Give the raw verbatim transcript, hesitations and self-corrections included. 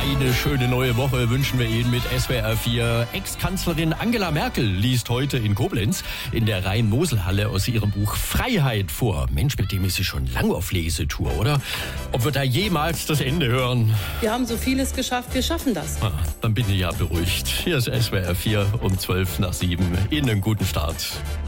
Eine schöne neue Woche wünschen wir Ihnen mit S W R vier. Ex-Kanzlerin Angela Merkel liest heute in Koblenz in der Rhein-Mosel-Halle aus ihrem Buch Freiheit vor. Mensch, mit dem ist sie schon lange auf Lesetour, oder? Ob wir da jemals das Ende hören? Wir haben so vieles geschafft, wir schaffen das. Ah, dann bin ich ja beruhigt. Hier ist S W R vier um zwölf nach sieben. Ihnen einen guten Start.